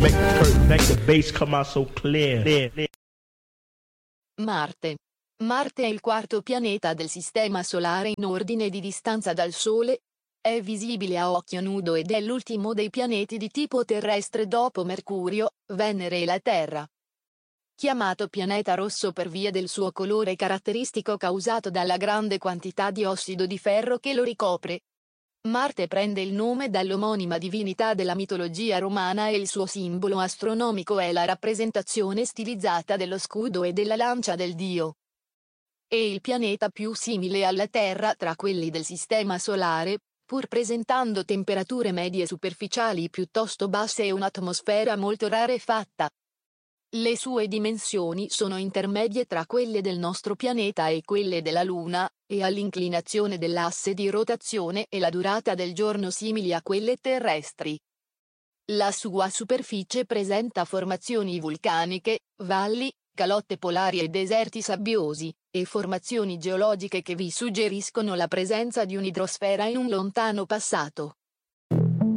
make the bass come out so clear. Marte. Marte è il quarto pianeta del Sistema Solare in ordine di distanza dal Sole. È visibile a occhio nudo ed è l'ultimo dei pianeti di tipo terrestre dopo Mercurio, Venere e la Terra. Chiamato pianeta rosso per via del suo colore caratteristico causato dalla grande quantità di ossido di ferro che lo ricopre. Marte prende il nome dall'omonima divinità della mitologia romana e il suo simbolo astronomico è la rappresentazione stilizzata dello scudo e della lancia del dio. È il pianeta più simile alla Terra tra quelli del Sistema Solare, pur presentando temperature medie superficiali piuttosto basse e un'atmosfera molto rarefatta. Le sue dimensioni sono intermedie tra quelle del nostro pianeta e quelle della Luna, e ha l'inclinazione dell'asse di rotazione e la durata del giorno simili a quelle terrestri. La sua superficie presenta formazioni vulcaniche, valli, calotte polari e deserti sabbiosi, e formazioni geologiche che vi suggeriscono la presenza di un'idrosfera in un lontano passato.